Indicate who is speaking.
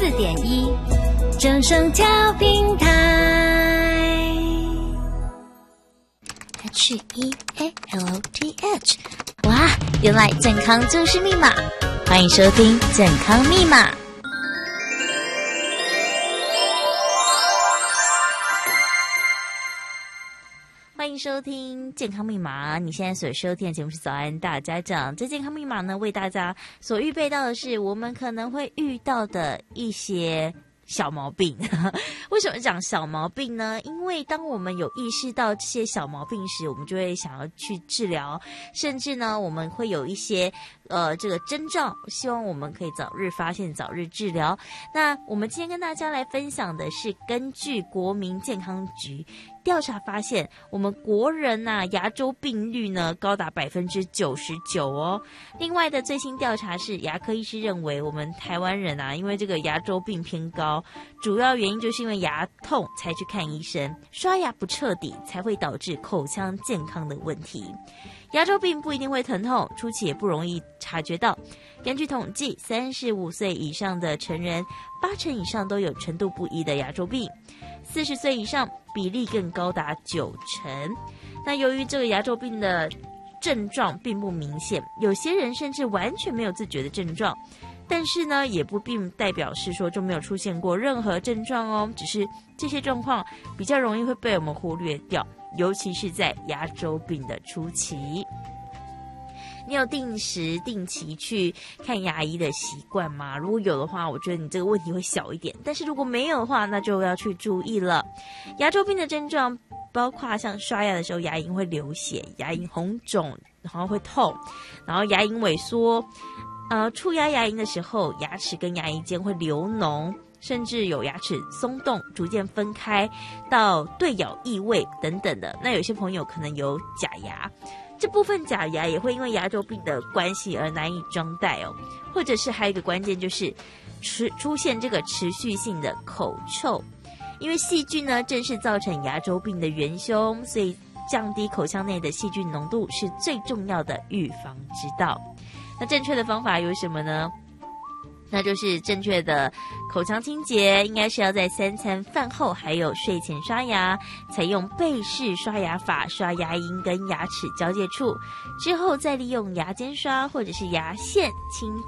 Speaker 1: 94.1正声调频台 HEALOTH。 哇，原来健康就是密码，欢迎收听健康密码。欢迎收听健康密码，你现在所收听的节目是早安大家长。这健康密码呢，为大家所预备到的是我们可能会遇到的一些小毛病。为什么讲小毛病呢？因为当我们有意识到这些小毛病时，我们就会想要去治疗，甚至呢我们会有一些这个征兆，希望我们可以早日发现早日治疗。那我们今天跟大家来分享的是根据国民健康局调查发现，我们国人牙周病率呢高达 99% 哦。另外的最新调查是，牙科医师认为我们台湾人因为这个牙周病偏高，主要原因就是因为牙痛才去看医生，刷牙不彻底才会导致口腔健康的问题。牙周病不一定会疼痛，初期也不容易察觉到。根据统计，35岁以上的成人80%以上都有程度不一的牙周病，40岁以上比例更高达90%。那由于这个牙周病的症状并不明显，有些人甚至完全没有自觉的症状，但是呢也不并代表是说就没有出现过任何症状哦，只是这些状况比较容易会被我们忽略掉，尤其是在牙周病的初期。你有定时定期去看牙医的习惯吗？如果有的话，我觉得你这个问题会小一点，但是如果没有的话，那就要去注意了。牙周病的症状包括像刷牙的时候牙龈会流血，牙龈红肿，然后会痛，然后牙龈萎缩，触压牙龈的时候牙齿跟牙龈间会流脓，甚至有牙齿松动逐渐分开到对咬异味等等的。那有些朋友可能有假牙，这部分假牙也会因为牙周病的关系而难以装戴哦，或者是还有一个关键就是出现这个持续性的口臭，因为细菌呢正是造成牙周病的元凶，所以降低口腔内的细菌浓度是最重要的预防之道。那正确的方法有什么呢？那就是正确的口腔清洁，应该是要在3餐饭后还有睡前刷牙，采用背式刷牙法刷牙龈跟牙齿交界处，之后再利用牙尖刷或者是牙线轻